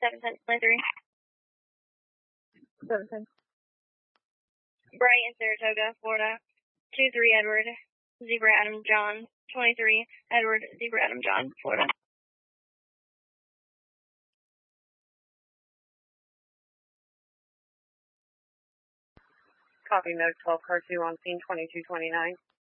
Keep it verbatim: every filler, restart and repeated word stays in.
seven ten twenty-three. seven ten. Bright in Saratoga, Florida. two three Edward, Zebra Adam John, twenty-three Edward, Zebra Adam John, Florida. Copy, Note twelve, car two on scene, twenty-two twenty-nine.